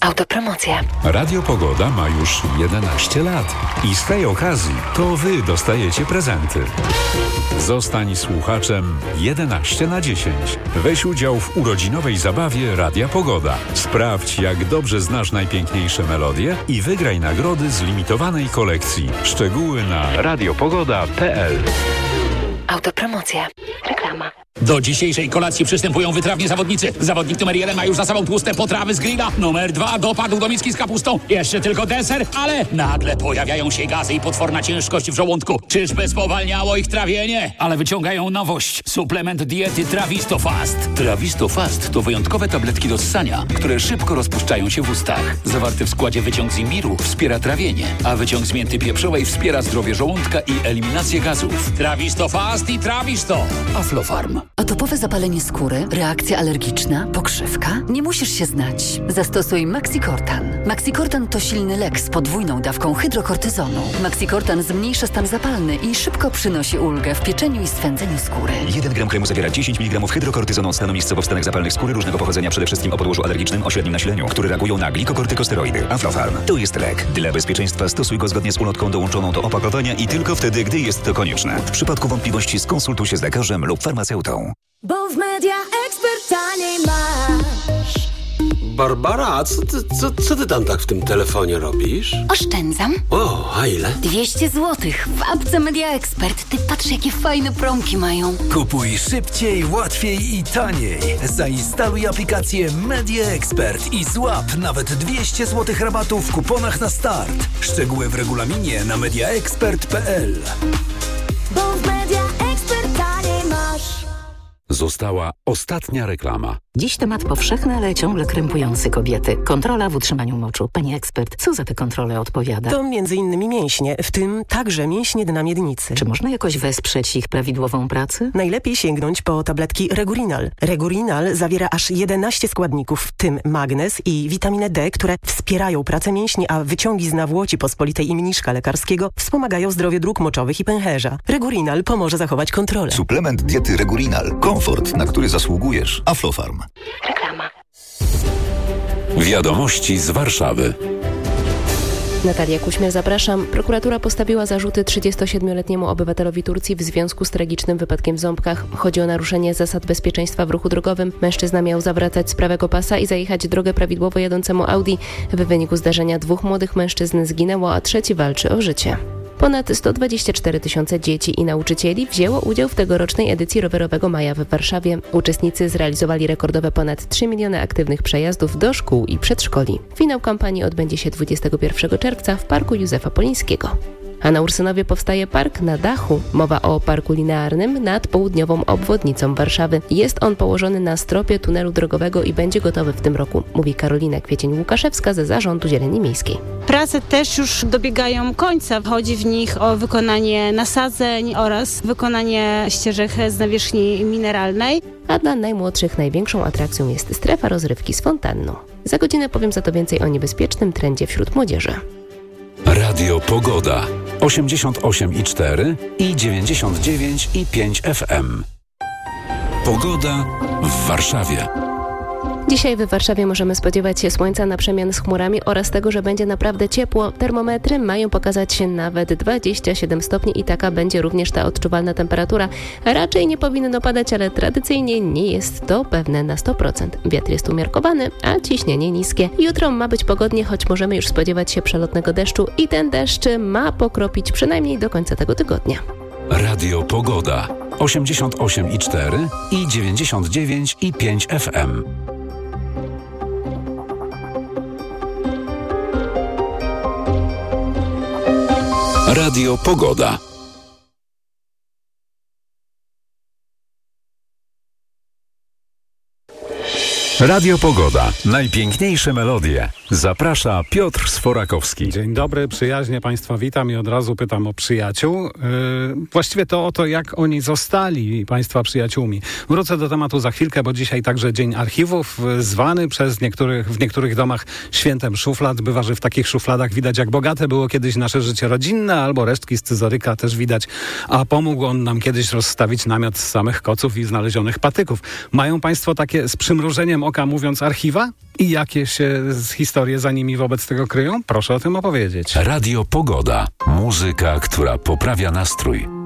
Autopromocja. Radio Pogoda ma już 11 lat i z tej okazji to Wy dostajecie prezenty. Zostań słuchaczem 11/10. Weź udział w urodzinowej zabawie Radia Pogoda. Sprawdź, jak dobrze znasz najpiękniejsze melodie i wygraj nagrody z limitowanej kolekcji. Szczegóły na radiopogoda.pl. Autopromocja. Reklama. Do dzisiejszej kolacji przystępują wytrawnie zawodnicy. Zawodnik numer 1 ma już za sobą tłuste potrawy z grilla. Numer 2 dopadł do miski z kapustą. Jeszcze tylko deser, ale nagle pojawiają się gazy i potworna ciężkość w żołądku. Czyżby spowalniało ich trawienie? Ale wyciągają nowość. Suplement diety Trawisto Fast. Trawisto Fast to wyjątkowe tabletki do ssania, które szybko rozpuszczają się w ustach. Zawarty w składzie wyciąg z imbiru wspiera trawienie, a wyciąg z mięty pieprzowej wspiera zdrowie żołądka i eliminację gazów. Trawisto Fast i Trawisto. Aflofarm. Atopowe zapalenie skóry, reakcja alergiczna, pokrzywka? Nie musisz się znać. Zastosuj Maxikortan. Maxikortan to silny lek z podwójną dawką hydrokortyzonu. Maxikortan zmniejsza stan zapalny i szybko przynosi ulgę w pieczeniu i swędzeniu skóry. 1 gram kremu zawiera 10 mg hydrokortyzonu stanu miejscowo w stanach zapalnych skóry różnego pochodzenia, przede wszystkim o podłożu alergicznym o średnim nasileniu, które reagują na glikokortykosteroidy. Aflofarm to jest lek. Dla bezpieczeństwa stosuj go zgodnie z ulotką dołączoną do opakowania i tylko wtedy, gdy jest to konieczne. W przypadku wątpliwości skonsultuj się z lekarzem lub farmaceutą. Bo w Media Expert taniej masz. Barbara, co ty tam tak w tym telefonie robisz? Oszczędzam. O, a ile? 200 zł w apce Media Expert. Ty patrz, jakie fajne promki mają. Kupuj szybciej, łatwiej i taniej. Zainstaluj aplikację Media Expert i złap nawet 200 zł rabatu w kuponach na start. Szczegóły w regulaminie na mediaexpert.pl. Bo w Media Expert taniej masz. Została ostatnia reklama. Dziś temat powszechny, ale ciągle krępujący kobiety. Kontrola w utrzymaniu moczu. Pani ekspert, co za te kontrole odpowiada? To m.in. mięśnie, w tym także mięśnie dna miednicy. Czy można jakoś wesprzeć ich prawidłową pracę? Najlepiej sięgnąć po tabletki Regurinal. Regurinal zawiera aż 11 składników, w tym magnez i witaminę D, które wspierają pracę mięśni, a wyciągi z nawłoci pospolitej i mniszka lekarskiego wspomagają zdrowie dróg moczowych i pęcherza. Regurinal pomoże zachować kontrolę. Suplement diety Regurinal. Komfort, na który zasługujesz. Aflofarm. Reklama. Wiadomości z Warszawy. Natalia Kuśmier, zapraszam. Prokuratura postawiła zarzuty 37-letniemu obywatelowi Turcji w związku z tragicznym wypadkiem w Ząbkach. Chodzi o naruszenie zasad bezpieczeństwa w ruchu drogowym. Mężczyzna miał zawracać z prawego pasa i zajechać drogę prawidłowo jadącemu Audi. W wyniku zdarzenia 2 młodych mężczyzn zginęło, a 3 walczy o życie. Ponad 124 000 dzieci i nauczycieli wzięło udział w tegorocznej edycji Rowerowego Maja w Warszawie. Uczestnicy zrealizowali rekordowe ponad 3 miliony aktywnych przejazdów do szkół i przedszkoli. Finał kampanii odbędzie się 21 czerwca w Parku Józefa Polińskiego. A na Ursynowie powstaje park na dachu. Mowa o parku linearnym nad południową obwodnicą Warszawy. Jest on położony na stropie tunelu drogowego i będzie gotowy w tym roku, mówi Karolina Kwiecień-Łukaszewska ze Zarządu Zieleni Miejskiej. Prace też już dobiegają końca. Chodzi w nich o wykonanie nasadzeń oraz wykonanie ścieżek z nawierzchni mineralnej. A dla najmłodszych największą atrakcją jest strefa rozrywki z fontanną. Za godzinę powiem za to więcej o niebezpiecznym trendzie wśród młodzieży. Radio Pogoda 88,4 i 99,5 FM. Pogoda w Warszawie. Dzisiaj w Warszawie możemy spodziewać się słońca na przemian z chmurami oraz tego, że będzie naprawdę ciepło. Termometry mają pokazać się nawet 27 stopni i taka będzie również ta odczuwalna temperatura. Raczej nie powinno padać, ale tradycyjnie nie jest to pewne na 100%. Wiatr jest umiarkowany, a ciśnienie niskie. Jutro ma być pogodnie, choć możemy już spodziewać się przelotnego deszczu i ten deszcz ma pokropić przynajmniej do końca tego tygodnia. Radio Pogoda 88,4 i 99,5 FM. Radio Pogoda. Radio Pogoda. Najpiękniejsze melodie. Zaprasza Piotr Sforakowski. Dzień dobry, przyjaźnie Państwa witam i od razu pytam o przyjaciół. Właściwie to o to, jak oni zostali Państwa przyjaciółmi. Wrócę do tematu za chwilkę, bo dzisiaj także Dzień Archiwów, zwany w niektórych domach świętem szuflad. Bywa, że w takich szufladach widać, jak bogate było kiedyś nasze życie rodzinne, albo resztki scyzoryka też widać, a pomógł on nam kiedyś rozstawić namiot z samych koców i znalezionych patyków. Mają Państwo takie z przymrużeniem oka mówiąc archiwa? I jakie się historie za nimi wobec tego kryją? Proszę o tym opowiedzieć. Radio Pogoda. Muzyka, która poprawia nastrój.